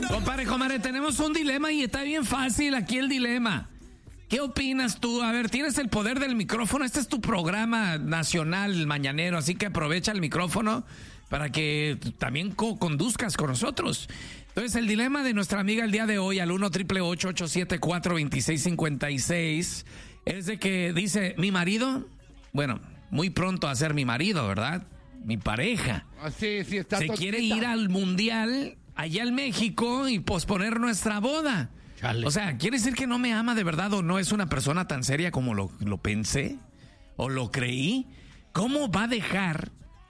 Compadre, tenemos un dilema y está bien fácil aquí el dilema. ¿Qué opinas tú? A ver, tienes el poder del micrófono. Este es tu programa nacional mañanero, así que aprovecha el micrófono para que también conduzcas con nosotros. Entonces, el dilema de nuestra amiga el día de hoy al 1-888-874-2656 es de que dice, mi marido, bueno, muy pronto a ser mi marido, ¿verdad? Mi pareja. Sí, está se quiere ir al mundial allá en México y posponer nuestra boda. Chale. O sea, ¿quiere decir que no me ama de verdad o no es una persona tan seria como lo pensé o lo creí? ¿Cómo va a dejar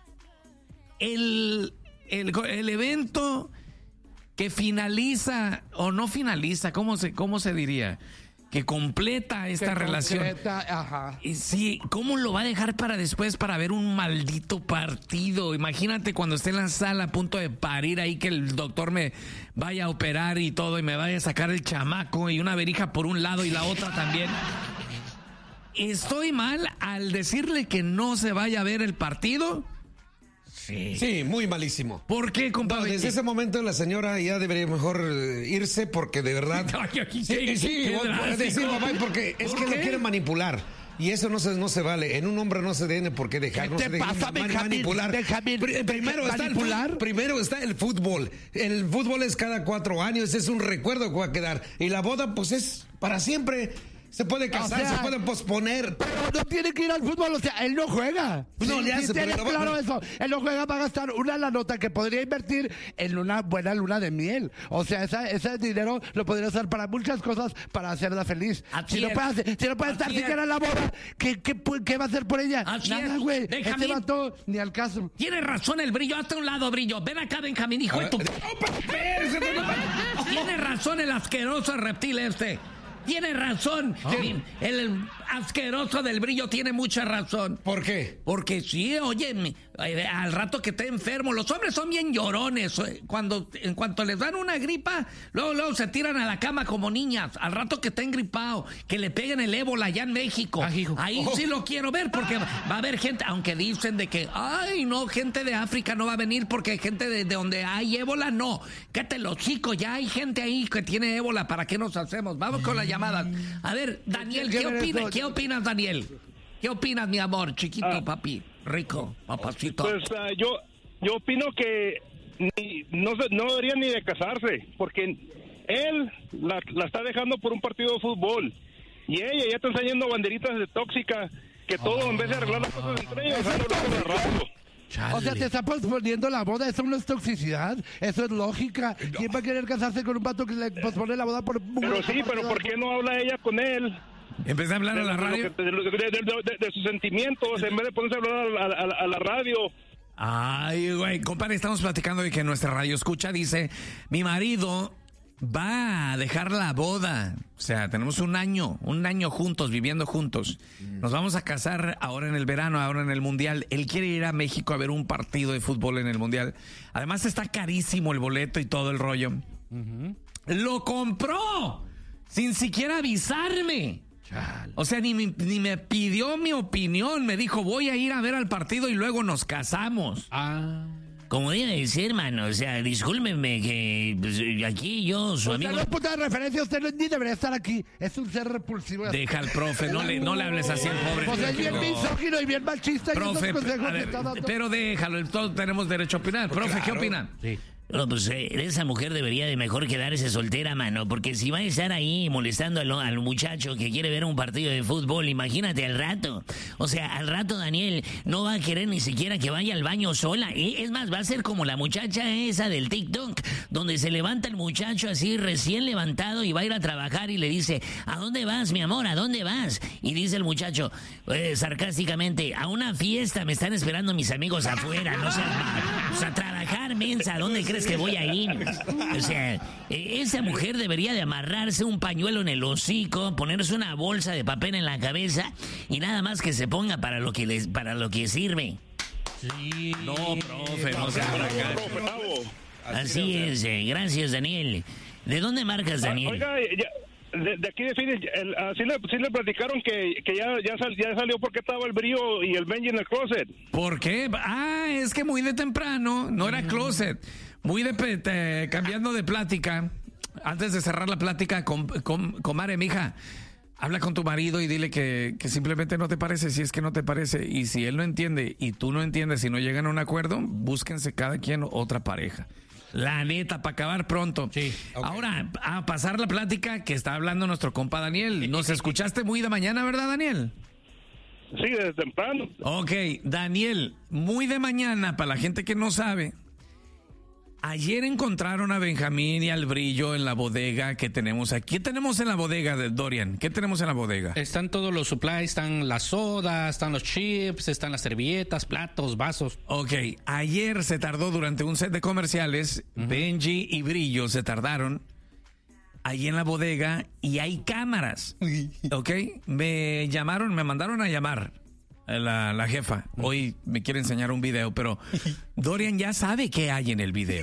el evento que finaliza o no finaliza? ¿Cómo se diría? Que completa esta relación. Ajá. Sí, ¿cómo lo va a dejar para después para ver un maldito partido? Imagínate cuando esté en la sala a punto de parir ahí que el doctor me vaya a operar y todo y me vaya a sacar el chamaco y una verija por un lado y la otra también. ¿Estoy mal al decirle que no se vaya a ver el partido? Sí, muy malísimo. ¿Por qué, compadre? No, desde ese momento la señora ya debería mejor irse porque de verdad... Sí, papá, porque es que lo quieren manipular. Y eso no se vale. En un hombre no se tiene por qué dejar. ¿Qué te pasa, manipular. Primero está el fútbol. El fútbol es cada 4 años. Es un recuerdo que va a quedar. Y la boda, pues es para siempre. Se puede casar, se puede posponer. Pero no tiene que ir al fútbol, o sea, él no juega. No le hace, pero claro eso. Él no juega para gastar la nota que podría invertir en una buena luna de miel. O sea, ese dinero lo podría usar para muchas cosas para hacerla feliz. Si no puede estar siquiera en la boda, ¿qué va a hacer por ella? Nada, güey. Este vato ni al caso. Tiene razón el Brillo, hazte a un lado, Brillo. Ven acá, Benjamín, hijo de tu... Tiene razón el asqueroso reptil este. Tiene razón. El asqueroso del Brillo tiene mucha razón. ¿Por qué? Porque sí, oye, al rato que esté enfermo, los hombres son bien llorones. En cuanto les dan una gripa, luego se tiran a la cama como niñas. Al rato que estén gripados, que le peguen el ébola allá en México. Ahí sí lo quiero ver, porque va a haber gente, aunque dicen de que, ay, no, gente de África no va a venir porque gente de donde hay ébola, no. Cállate los chicos, ya hay gente ahí que tiene ébola, ¿para qué nos hacemos? Vamos con la llamada. A ver, Daniel, ¿qué opinas, Daniel? ¿Qué opinas, mi amor, chiquito, papi, rico, papacito? Pues yo opino que no debería ni de casarse, porque él la está dejando por un partido de fútbol y ella ya está enseñando banderitas de tóxica, que todo en vez de arreglar las cosas entre ellos, anda loco de rato. Chale. O sea, te está posponiendo la boda. Eso no es toxicidad, eso es lógica. ¿Quién va a querer casarse con un vato que le pospone la boda por... Pero sí, pero ¿por qué no habla ella con él? Empecé a hablar a la radio. De sus sentimientos, en vez de ponerse a hablar a la radio. Ay, güey, compadre, estamos platicando de que nuestra radio escucha, dice, mi marido va a dejar la boda. O sea, tenemos un año juntos, viviendo juntos. Nos vamos a casar ahora en el verano, ahora en el mundial. Él quiere ir a México a ver un partido de fútbol en el mundial. Además está carísimo el boleto y todo el rollo. Lo compró sin siquiera avisarme. Chale. O sea, ni me pidió mi opinión. Me dijo, voy a ir a ver al partido y luego nos casamos. Como debe decir, hermano, o sea, discúlpeme que pues, aquí yo, su amigo... No es punto de referencia, usted ni debería estar aquí. Es un ser repulsivo. Deja al profe, no le hables así al pobre. Pues es bien misógino y bien machista. Profe, pero déjalo, todos tenemos derecho a opinar. Profe, claro. ¿Qué opina? Sí. No, pues esa mujer debería de mejor quedarse soltera, mano, porque si va a estar ahí molestando al muchacho que quiere ver un partido de fútbol, imagínate al rato. O sea, al rato Daniel no va a querer ni siquiera que vaya al baño sola. Es más, va a ser como la muchacha esa del TikTok, donde se levanta el muchacho así recién levantado y va a ir a trabajar y le dice, ¿a dónde vas, mi amor? ¿A dónde vas? Y dice el muchacho, sarcásticamente, a una fiesta, me están esperando mis amigos afuera, no sé, a trabajar, mensa, ¿a dónde crees que voy a ir? O sea, esa mujer debería de amarrarse un pañuelo en el hocico, ponerse una bolsa de papel en la cabeza y nada más que se ponga para lo que sirve. Sí. No, profe, no se haga caso. Así es, gracias, Daniel. ¿De dónde marcas, Daniel? Oiga, de aquí de Phoenix, sí le platicaron que ya salió porque estaba el Brillo y el Benji en el closet. ¿Por qué? Es que muy de temprano, no era closet. Cambiando de plática, antes de cerrar la plática, comadre, mija, habla con tu marido y dile que simplemente no te parece, si es que no te parece. Y si él no entiende y tú no entiendes, si no llegan a un acuerdo, búsquense cada quien otra pareja. La neta, para acabar pronto. Sí. Okay. Ahora, a pasar la plática que está hablando nuestro compa Daniel. Nos escuchaste muy de mañana, ¿verdad, Daniel? Sí, desde temprano. Ok, Daniel, muy de mañana, para la gente que no sabe. Ayer encontraron a Benjamín y al Brillo en la bodega que tenemos aquí. ¿Qué tenemos en la bodega, Dorian? ¿Qué tenemos en la bodega? Están todos los supplies, están las sodas, están los chips, están las servilletas, platos, vasos. Ok, ayer se tardó durante un set de comerciales. Benji y Brillo se tardaron ahí en la bodega y hay cámaras. Ok, me mandaron a llamar la jefa. Hoy me quiere enseñar un video, pero Dorian ya sabe qué hay en el video.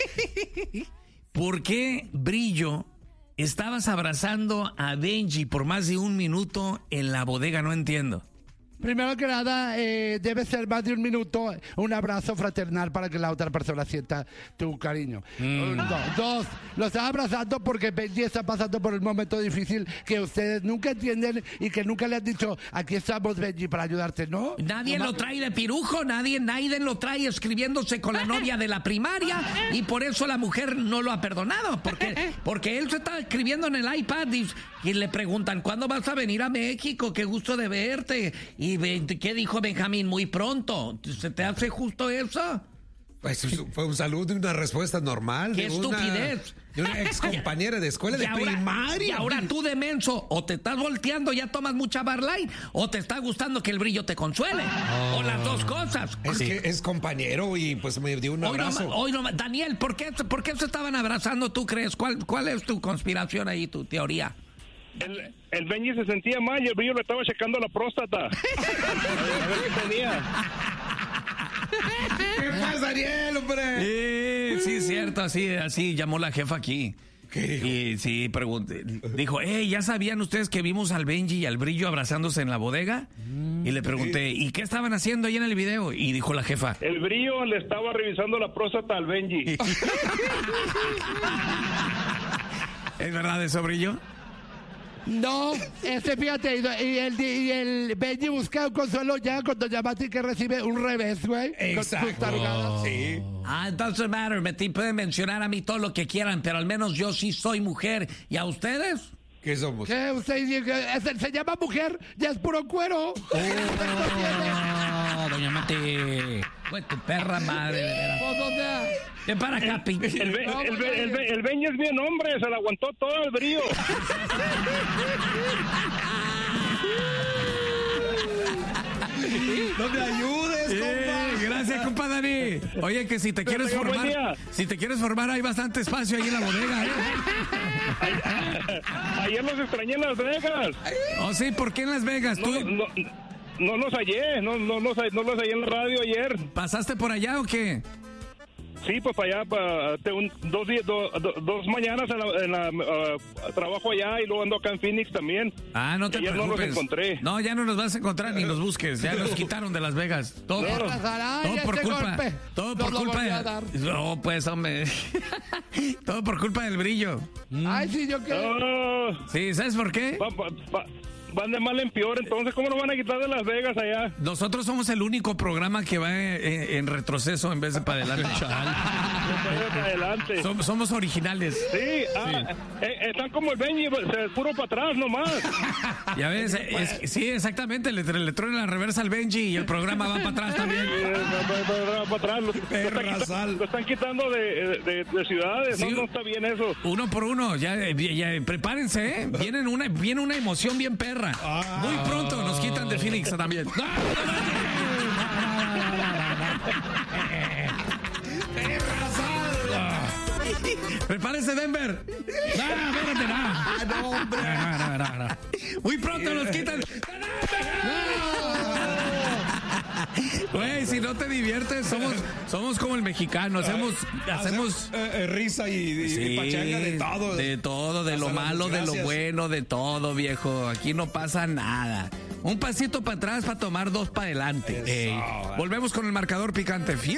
¿Por qué, Brillo, estabas abrazando a Benji por más de 1 minuto en la bodega? No entiendo. Primero que nada, debe ser más de 1 minuto, un abrazo fraternal para que la otra persona sienta tu cariño. Dos, lo estaba abrazando porque Benji está pasando por un momento difícil que ustedes nunca entienden y que nunca le han dicho, aquí estamos, Benji, para ayudarte, ¿no? Nadie lo trae de pirujo, Naiden lo trae escribiéndose con la novia de la primaria y por eso la mujer no lo ha perdonado, porque él se está escribiendo en el iPad y le preguntan, ¿cuándo vas a venir a México? Qué gusto de verte. ¿Y qué dijo Benjamín? Muy pronto. ¿Se te hace justo eso? Pues fue un saludo y una respuesta normal. ¡Qué estupidez! De una ex compañera de escuela de primaria. Y ahora tú de menso, o te estás volteando, ya tomas mucha Barlight, o te está gustando que el Brillo te consuele. O las dos cosas. Es que es compañero y pues me dio un abrazo. Daniel, ¿por qué se estaban abrazando, tú crees? ¿Cuál es tu conspiración ahí, tu teoría? El Benji se sentía mal y el Brillo le estaba checando la próstata. A ver qué tenía. ¿Qué pasa, Daniel, hombre? Sí, cierto, así llamó la jefa aquí. ¿Qué dijo? Y sí, dijo, ¿ya sabían ustedes que vimos al Benji y al Brillo abrazándose en la bodega? Y le pregunté, ¿y qué estaban haciendo ahí en el video? Y dijo la jefa, El Brillo le estaba revisando la próstata al Benji. ¿es verdad eso, Brillo? No, fíjate, y el Benji busca un consuelo ya cuando llamaste que recibe un revés, güey. Exacto. Sí. It doesn't matter, pueden mencionar a mí todo lo que quieran, pero al menos yo sí soy mujer. ¿Y a ustedes? ¿Qué somos? ¿Qué? Usted se llama mujer, ya es puro cuero. Doña Mati. Pues tu perra madre. Ven para acá, pinche. El Benji es bien hombre, se la aguantó todo el Brillo. No me ayudes, compa. Gracias, compa Dani. Oye, que si te quieres formar, hay bastante espacio ahí en la bodega, Ayer los extrañé en Las Vegas. Oh, sí, ¿por qué en Las Vegas? No los hallé, no los hallé en la radio ayer. ¿Pasaste por allá o qué? Sí, pues para allá, dos mañanas trabajo allá y luego ando acá en Phoenix también. Ah, no te ayer preocupes. No los encontré. No, ya no los vas a encontrar ni los busques. Ya los quitaron de Las Vegas. Todo por culpa. No, pues, hombre. Todo por culpa del Brillo. Ay, sí, yo qué. Sí, ¿sabes por qué? Van de mal en peor, entonces, ¿cómo nos van a quitar de Las Vegas allá? Nosotros somos el único programa que va en retroceso en vez de para adelante, chaval. Para adelante. Somos originales. Sí, están como el Benji, puro para atrás nomás. Ya ves, sí, exactamente, le truena la reversa al Benji y el programa va para atrás también. Para atrás, lo están quitando de ciudades, sí, no está bien eso. Uno por uno, ya prepárense, ¿eh? Viene una emoción bien perra. Muy pronto nos quitan de Phoenix también. Prepárense, Denver. No. Muy pronto nos quitan. Güey, si no te diviertes, somos como el mexicano, hacemos risa y pachanga de todo. De todo, de lo malo, de lo bueno, de todo, viejo. Aquí no pasa nada. Un pasito para atrás para tomar 2 para adelante. Volvemos con el marcador picante.